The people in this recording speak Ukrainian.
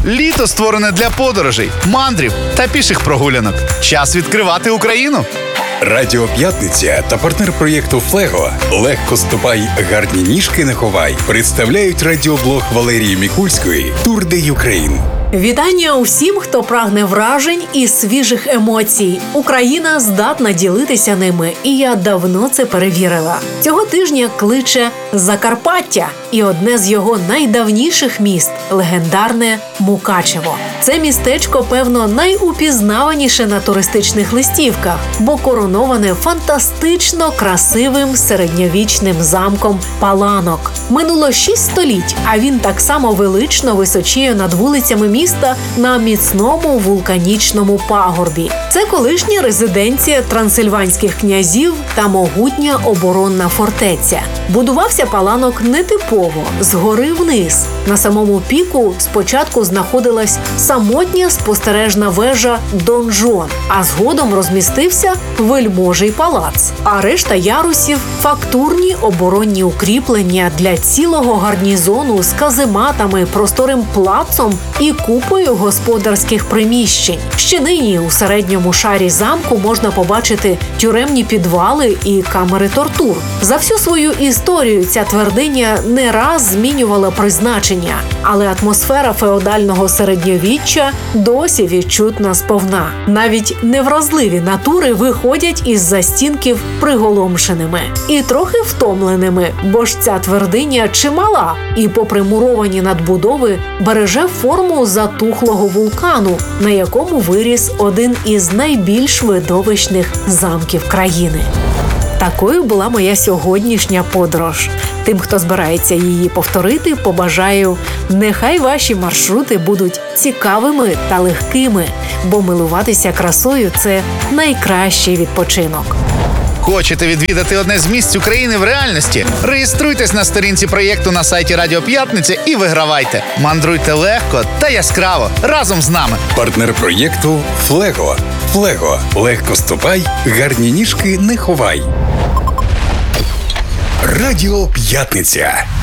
Літо створене для подорожей, мандрів та піших прогулянок. Час відкривати Україну. Радіо П'ятниця та партнер проєкту «Флего» «Легко ступай, гарні ніжки не ховай» представляють радіоблог Валерії Мікульської «Тур де Юкрейн». Вітання усім, хто прагне вражень і свіжих емоцій. Україна здатна ділитися ними, і я давно це перевірила. Цього тижня кличе Закарпаття і одне з його найдавніших міст – легендарне Мукачево. Це містечко, певно, найупізнаваніше на туристичних листівках, бо короноване фантастично красивим середньовічним замком Паланок. Минуло 6 століть, а він так само велично височіє над вулицями міста на міцному вулканічному пагорбі. Це колишня резиденція трансильванських князів та могутня оборонна фортеця. Будувався Паланок нетипово, згори вниз. На самому піку спочатку знаходилась самотня спостережна вежа Донжон, а згодом розмістився вельможий палац. А решта ярусів – фактурні оборонні укріплення для цілого гарнізону з казематами, просторим плацом і купою господарських приміщень. Ще нині у середньому шарі замку можна побачити тюремні підвали і камери тортур. За всю свою історію ця твердиня не раз змінювала призначення, але атмосфера феодального середньовіччя досі відчутна сповна. Навіть невразливі натури виходять із застінків приголомшеними і трохи втомленими, бо ж ця твердиня чимала і, попри муровані надбудови, береже форму затухлого вулкану, на якому виріс один із найбільш видовищних замків країни. Такою була моя сьогоднішня подорож. Тим, хто збирається її повторити, побажаю, нехай ваші маршрути будуть цікавими та легкими, бо милуватися красою – це найкращий відпочинок. Хочете відвідати одне з місць України в реальності? Реєструйтесь на сторінці проєкту на сайті Радіо П'ятниця і вигравайте. Мандруйте легко та яскраво разом з нами. Партнер проєкту «Флего». «Флего» – легко ступай, гарні ніжки не ховай. Радіо П'ятниця.